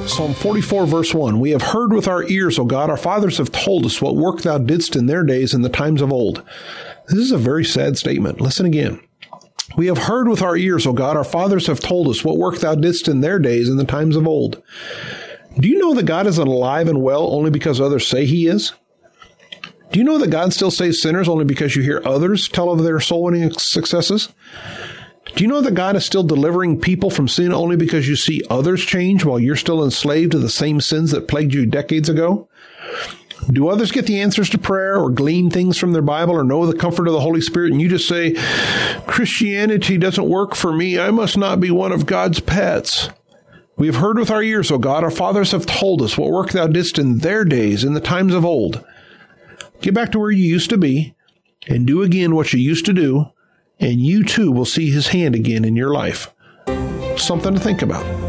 Psalm 44, verse 1, We have heard with our ears, O God, our fathers have told us what work thou didst in their days in the times of old. This is a very sad statement. Listen again. We have heard with our ears, O God, our fathers have told us what work thou didst in their days in the times of old. Do you know that God is alive and well only because others say he is? Do you know that God still saves sinners only because you hear others tell of their soul-winning successes? Do you know that God is still delivering people from sin only because you see others change while you're still enslaved to the same sins that plagued you decades ago? Do others get the answers to prayer or glean things from their Bible or know the comfort of the Holy Spirit and you just say, Christianity doesn't work for me. I must not be one of God's pets. We have heard with our ears, O God, our fathers have told us what work thou didst in their days, in the times of old. Get back to where you used to be and do again what you used to do, and you too will see his hand again in your life. Something to think about.